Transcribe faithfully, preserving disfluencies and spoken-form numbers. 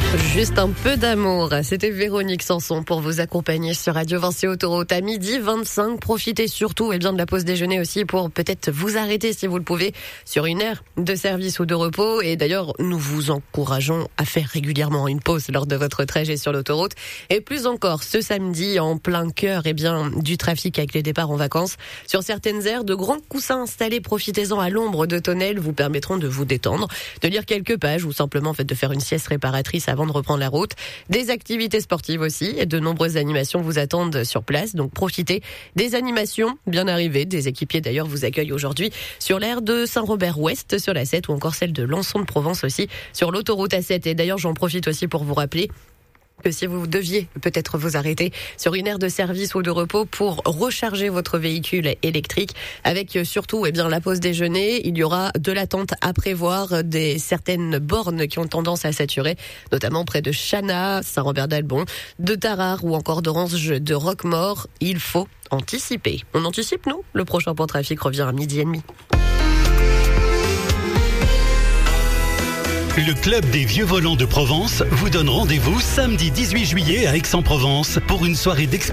Juste un peu d'amour, c'était Véronique Sanson pour vous accompagner sur Radio Vinci Autoroute à midi vingt-cinq. Profitez surtout et bien de la pause déjeuner aussi pour peut-être vous arrêter si vous le pouvez sur une aire de service ou de repos. Et d'ailleurs, nous vous encourageons à faire régulièrement une pause lors de votre trajet sur l'autoroute. Et plus encore, ce samedi, en plein cœur et bien, du trafic avec les départs en vacances. Sur certaines aires, de grands coussins installés, profitez-en à l'ombre de tonnelles, vous permettront de vous détendre, de lire quelques pages ou simplement en fait, de faire une sieste réparatrice avant de reprendre la route. Des activités sportives aussi et de nombreuses animations vous attendent sur place. Donc profitez des animations bien arrivées. Des équipiers d'ailleurs vous accueillent aujourd'hui sur l'aire de Saint-Robert-Ouest sur la sept ou encore celle de Lançon-de-Provence aussi sur l'autoroute A sept. Et d'ailleurs j'en profite aussi pour vous rappeler que si vous deviez peut-être vous arrêter sur une aire de service ou de repos pour recharger votre véhicule électrique, avec surtout eh bien la pause déjeuner, il y aura de l'attente à prévoir, des certaines bornes qui ont tendance à saturer, notamment près de Chana, Saint-Robert-d'Albon, de Tarare ou encore d'Orange de Roquemort. Il faut anticiper. On anticipe, nous. Le prochain point trafic revient à midi et demi. Le Club des Vieux Volants de Provence vous donne rendez-vous samedi dix-huit juillet à Aix-en-Provence pour une soirée d'expérience.